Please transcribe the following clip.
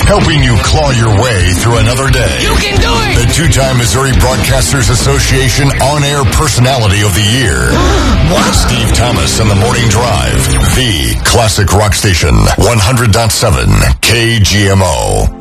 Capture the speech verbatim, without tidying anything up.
helping you claw your way through another day. You can do it! The two-time Missouri Broadcasters Association On-Air Personality of the Year. What? Steve Thomas and the Morning Drive. The Classic Rock Station. one hundred point seven K G M O.